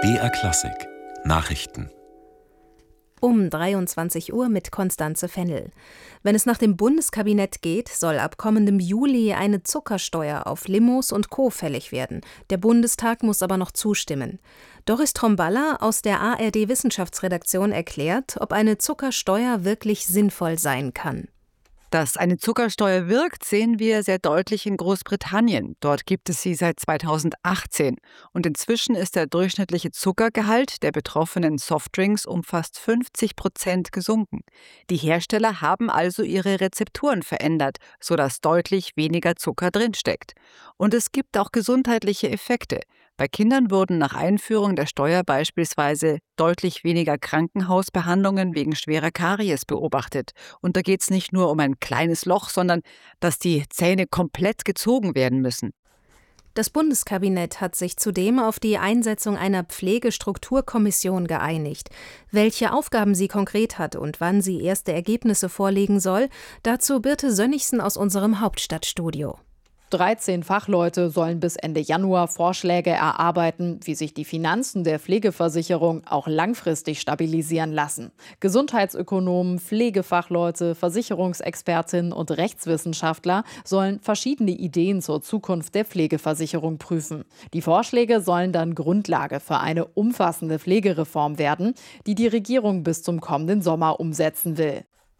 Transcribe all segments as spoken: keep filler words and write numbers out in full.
B R Klassik Nachrichten. Um dreiundzwanzig Uhr mit Constanze Fennel. Wenn es nach dem Bundeskabinett geht, soll ab kommendem Juli eine Zuckersteuer auf Limos und Co. fällig werden. Der Bundestag muss aber noch zustimmen. Doris Tromballa aus der A R D-Wissenschaftsredaktion erklärt, ob eine Zuckersteuer wirklich sinnvoll sein kann. Dass eine Zuckersteuer wirkt, sehen wir sehr deutlich in Großbritannien. Dort gibt es sie seit zweitausendachtzehn. Und inzwischen ist der durchschnittliche Zuckergehalt der betroffenen Softdrinks um fast fünfzig Prozent gesunken. Die Hersteller haben also ihre Rezepturen verändert, sodass deutlich weniger Zucker drinsteckt. Und es gibt auch gesundheitliche Effekte. Bei Kindern wurden nach Einführung der Steuer beispielsweise deutlich weniger Krankenhausbehandlungen wegen schwerer Karies beobachtet. Und da geht es nicht nur um ein kleines Loch, sondern dass die Zähne komplett gezogen werden müssen. Das Bundeskabinett hat sich zudem auf die Einsetzung einer Pflegestrukturkommission geeinigt. Welche Aufgaben sie konkret hat und wann sie erste Ergebnisse vorlegen soll, dazu Birte Sönnigsen aus unserem Hauptstadtstudio. dreizehn Fachleute sollen bis Ende Januar Vorschläge erarbeiten, wie sich die Finanzen der Pflegeversicherung auch langfristig stabilisieren lassen. Gesundheitsökonomen, Pflegefachleute, Versicherungsexpertinnen und Rechtswissenschaftler sollen verschiedene Ideen zur Zukunft der Pflegeversicherung prüfen. Die Vorschläge sollen dann Grundlage für eine umfassende Pflegereform werden, die die Regierung bis zum kommenden Sommer umsetzen will.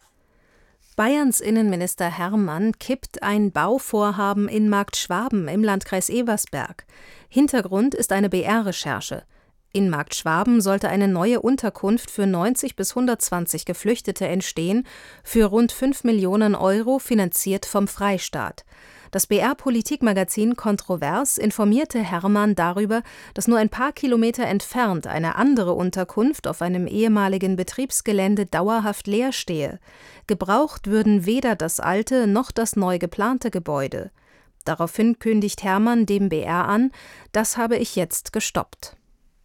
Bayerns Innenminister Hermann kippt ein Bauvorhaben in Marktschwaben im Landkreis Ebersberg. Hintergrund ist eine B R-Recherche. In Marktschwaben sollte eine neue Unterkunft für neunzig bis hundertzwanzig Geflüchtete entstehen, für rund fünf Millionen Euro, finanziert vom Freistaat. Das B R-Politikmagazin Kontrovers informierte Hermann darüber, dass nur ein paar Kilometer entfernt eine andere Unterkunft auf einem ehemaligen Betriebsgelände dauerhaft leer stehe. Gebraucht würden weder das alte noch das neu geplante Gebäude. Daraufhin kündigt Hermann dem B R an, das habe ich jetzt gestoppt.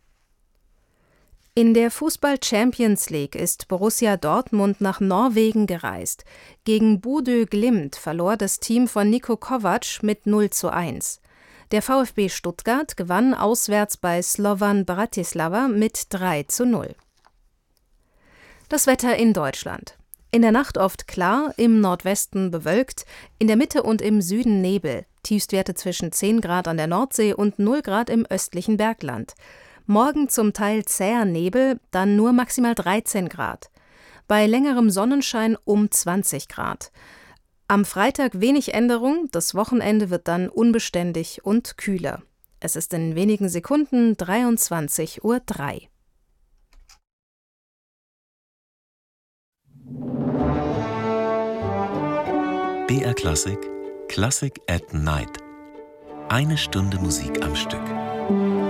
In der Fußball-Champions League ist Borussia Dortmund nach Norwegen gereist. Gegen Bodø Glimt verlor das Team von Niko Kovac mit null zu eins. Der VfB Stuttgart gewann auswärts bei Slovan Bratislava mit drei zu null. Das Wetter in Deutschland. In der Nacht oft klar, im Nordwesten bewölkt, in der Mitte und im Süden Nebel. Tiefstwerte zwischen zehn Grad an der Nordsee und null Grad im östlichen Bergland. Morgen zum Teil zäher Nebel, dann nur maximal dreizehn Grad. Bei längerem Sonnenschein um zwanzig Grad. Am Freitag wenig Änderung, das Wochenende wird dann unbeständig und kühler. Es ist in wenigen Sekunden dreiundzwanzig Uhr drei. B R Klassik Klassik at Night. Eine Stunde Musik am Stück.